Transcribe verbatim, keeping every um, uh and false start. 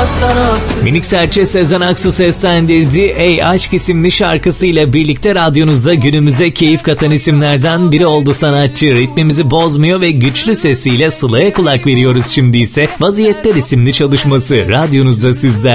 Minik Serçe Sezen Aksu seslendirdiği Ey Aşk isimli şarkısıyla birlikte radyonuzda günümüze keyif katan isimlerden biri oldu sanatçı. Ritmimizi bozmuyor ve güçlü sesiyle Sıla'ya kulak veriyoruz şimdi ise. Vaziyetler isimli çalışması radyonuzda sizler.